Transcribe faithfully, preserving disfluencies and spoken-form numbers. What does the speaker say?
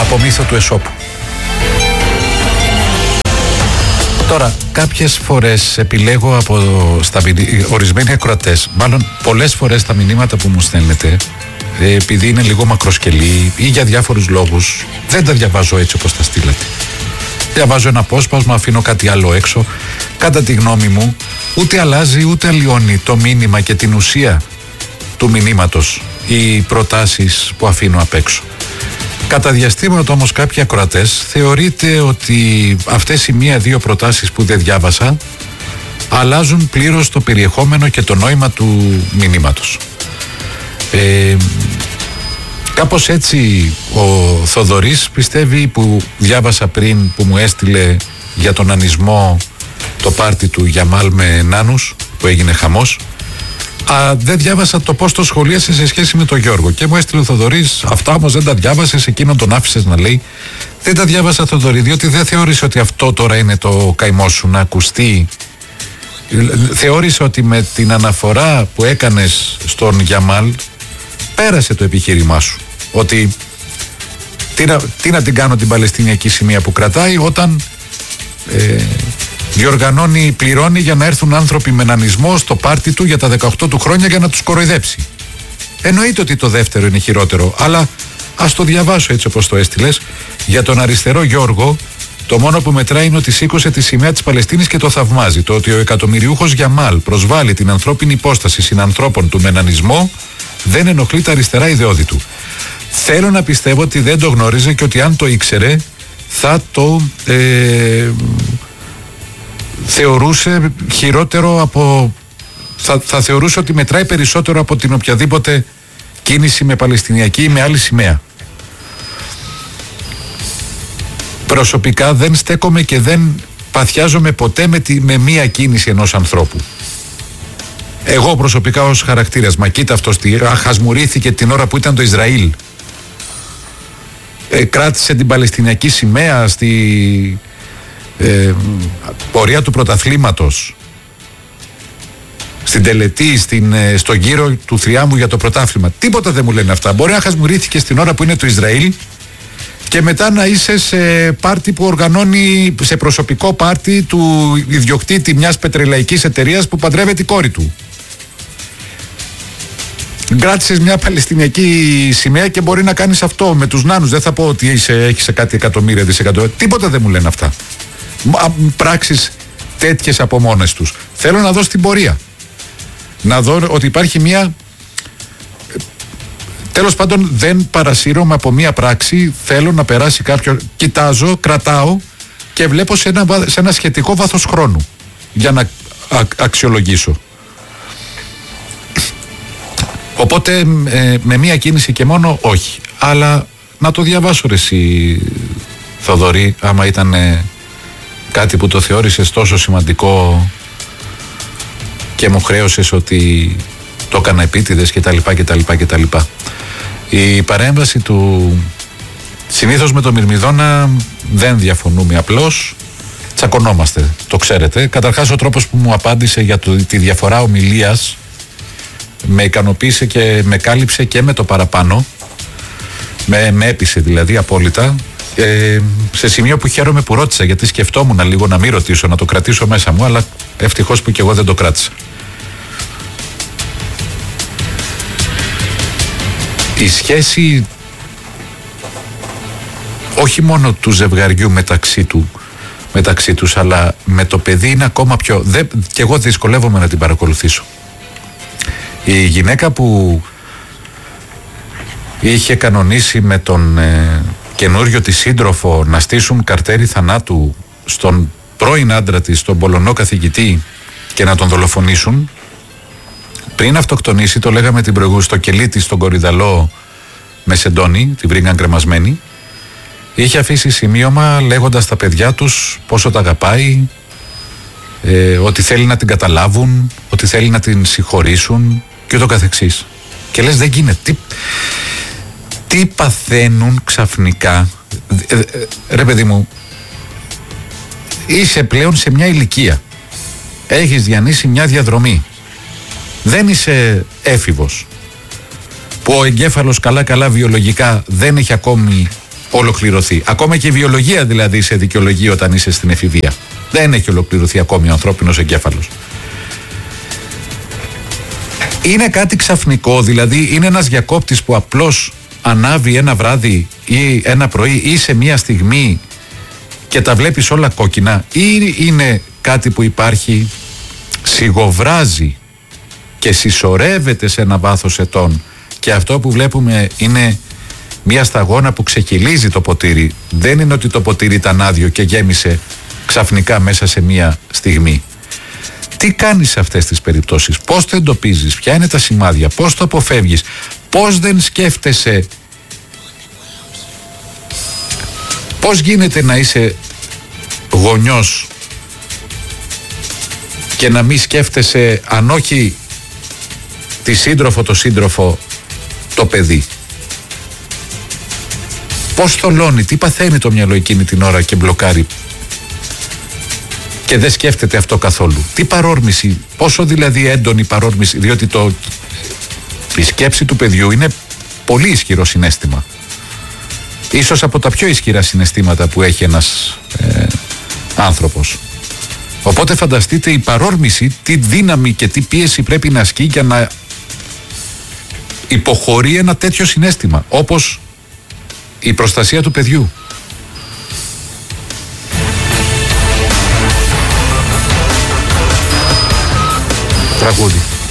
από μύθο του Εσώπου. Τώρα, κάποιες φορές επιλέγω από στα, ορισμένοι ακροατές, μάλλον πολλές φορές τα μηνύματα που μου στέλνετε, επειδή είναι λίγο μακροσκελή ή για διάφορους λόγους, δεν τα διαβάζω έτσι όπως τα στείλατε. Διαβάζω ένα απόσπασμα, αφήνω κάτι άλλο έξω. Κατά τη γνώμη μου, ούτε αλλάζει ούτε αλλοιώνει το μήνυμα και την ουσία του μηνύματος οι προτάσεις που αφήνω απ' έξω. Κατά διαστήματα όμως κάποιοι ακροατές θεωρείται ότι αυτές οι μία-δύο προτάσεις που δεν διάβασα αλλάζουν πλήρως το περιεχόμενο και το νόημα του μηνύματος. Ε, κάπως έτσι ο Θοδωρής πιστεύει, που διάβασα πριν, που μου έστειλε για τον ανισμό το πάρτι του Γιαμάλ με νάνους που έγινε χαμός. Α, δεν διάβασα το πώς το σχολίασε σε σχέση με τον Γιώργο και μου έστειλε ο Θοδωρής, αυτά όμως δεν τα διάβασες, εκείνον τον άφησες να λέει. Δεν τα διάβασα, Θοδωρή, διότι δεν θεώρησε ότι αυτό τώρα είναι το καημό σου, να ακουστεί. Θεώρησε ότι με την αναφορά που έκανες στον Γιαμάλ πέρασε το επιχείρημά σου, ότι τι να, τι να την κάνω την Παλαιστινιακή σημαία που κρατάει όταν ε, διοργανώνει, πληρώνει για να έρθουν άνθρωποι με νανισμό στο πάρτι του για τα δεκαοκτώ του χρόνια για να τους κοροϊδέψει. Εννοείται ότι το δεύτερο είναι χειρότερο, αλλά ας το διαβάσω έτσι όπως το έστειλες. Για τον αριστερό Γιώργο, το μόνο που μετράει είναι ότι σήκωσε τη σημαία της Παλαιστίνης και το θαυμάζει. Το ότι ο εκατομμυριούχος Γιαμάλ προσβάλλει την ανθρώπινη υπόσταση συνανθρώπων του με νανισμό δεν ενοχλεί τα αριστερά ιδεώδη του. Θέλω να πιστεύω ότι δεν το γνώριζε και ότι αν το ήξερε θα το ε, θεωρούσε χειρότερο από... Θα, θα θεωρούσε ότι μετράει περισσότερο από την οποιαδήποτε κίνηση με Παλαιστινιακή ή με άλλη σημαία. Προσωπικά δεν στέκομαι και δεν παθιάζομαι ποτέ με, τη, με μία κίνηση ενός ανθρώπου. Εγώ προσωπικά ως χαρακτήρας, μα κοίτα αυτός τι χασμουρήθηκε την ώρα που ήταν το Ισραήλ. Ε, κράτησε την Παλαιστινιακή σημαία στη ε, πορεία του πρωταθλήματος, στην τελετή, στην, ε, στον γύρο του θριάμβου για το πρωτάθλημα. Τίποτα δεν μου λένε αυτά. Μπορεί να χασμουρήθηκε στην ώρα που είναι το Ισραήλ και μετά να είσαι σε πάρτι που οργανώνει, σε προσωπικό πάρτι του ιδιοκτήτη μιας πετρελαϊκής εταιρείας που παντρεύεται η κόρη του. Κράτησες μια Παλαιστινιακή σημαία και μπορεί να κάνεις αυτό με τους νάνους. Δεν θα πω ότι είσαι, έχεις κάτι εκατομμύρια, δισεκατομμύρια. Τίποτα δεν μου λένε αυτά. Πράξεις τέτοιες από μόνες τους. Θέλω να δω στην πορεία. Να δω ότι υπάρχει μια... Τέλος πάντων δεν παρασύρωμαι από μια πράξη. Θέλω να περάσει κάποιο... Κοιτάζω, κρατάω και βλέπω σε ένα, σε ένα σχετικό βάθος χρόνου για να α, αξιολογήσω. Οπότε ε, με μία κίνηση και μόνο όχι. Αλλά να το διαβάσω ρε εσύ Θοδωρή, άμα ήταν ε, κάτι που το θεώρησες τόσο σημαντικό και μου χρέωσες ότι το έκανα επίτηδες κτλ. κτλ, κτλ. Η παρέμβαση του, συνήθως με το Μυρμηδόνα δεν διαφωνούμε, απλώς τσακωνόμαστε, το ξέρετε. Καταρχάς ο τρόπος που μου απάντησε για το, τη διαφορά ομιλίας με ικανοποίησε και με κάλυψε και με το παραπάνω, με, με έπεισε δηλαδή απόλυτα, ε, σε σημείο που χαίρομαι που ρώτησα, γιατί σκεφτόμουν λίγο να μην ρωτήσω, να το κρατήσω μέσα μου, αλλά ευτυχώς που και εγώ δεν το κράτησα. Η σχέση όχι μόνο του ζευγαριού μεταξύ του μεταξύ τους, αλλά με το παιδί είναι ακόμα πιο... Δεν, και εγώ δυσκολεύομαι να την παρακολουθήσω. Η γυναίκα που είχε κανονίσει με τον ε, καινούριο της σύντροφο να στήσουν καρτέρι θανάτου στον πρώην άντρα της, τον Πολωνό καθηγητή, και να τον δολοφονήσουν, πριν αυτοκτονήσει, το λέγαμε την προηγούμενη, στο κελί της, στον Κορυδαλό με σεντόνι, τη βρήκαν κρεμασμένη, είχε αφήσει σημείωμα λέγοντας στα παιδιά τους πόσο τα αγαπάει, ε, ότι θέλει να την καταλάβουν, ότι θέλει να την συγχωρήσουν και ούτω καθεξής. Και λες, δεν γίνεται. Τι, τι παθαίνουν ξαφνικά. Ε, ε, ρε παιδί μου, είσαι πλέον σε μια ηλικία, έχεις διανύσει μια διαδρομή, δεν είσαι έφηβος, που ο εγκέφαλος καλά καλά βιολογικά δεν έχει ακόμη ολοκληρωθεί. Ακόμα και η βιολογία δηλαδή σε δικαιολογεί όταν είσαι στην εφηβεία. Δεν έχει ολοκληρωθεί ακόμη ο ανθρώπινος εγκέφαλος. Είναι κάτι ξαφνικό, δηλαδή είναι ένας διακόπτης που απλώς ανάβει ένα βράδυ ή ένα πρωί ή σε μία στιγμή και τα βλέπεις όλα κόκκινα, ή είναι κάτι που υπάρχει, σιγοβράζει και συσσωρεύεται σε ένα βάθος ετών, και αυτό που βλέπουμε είναι μία σταγόνα που ξεκυλίζει το ποτήρι. Δεν είναι ότι το ποτήρι ήταν άδειο και γέμισε ξαφνικά μέσα σε μία στιγμή. Τι κάνεις σε αυτές τις περιπτώσεις, πώς το εντοπίζεις, ποια είναι τα σημάδια, πώς το αποφεύγεις, πώς δεν σκέφτεσαι, πώς γίνεται να είσαι γονιός και να μην σκέφτεσαι, αν όχι τη σύντροφο, το σύντροφο, το παιδί. Πώς θολώνει, τι παθαίνει το μυαλό εκείνη την ώρα και μπλοκάρει και δεν σκέφτεται αυτό καθόλου. Τι παρόρμηση, πόσο δηλαδή έντονη παρόρμηση, διότι το, η σκέψη του παιδιού είναι πολύ ισχυρό συναίσθημα. Ίσως από τα πιο ισχυρά συναισθήματα που έχει ένας ε, άνθρωπος. Οπότε φανταστείτε η παρόρμηση, τι δύναμη και τι πίεση πρέπει να ασκεί για να υποχωρεί ένα τέτοιο συναίσθημα, όπως η προστασία του παιδιού. Τραγούδι.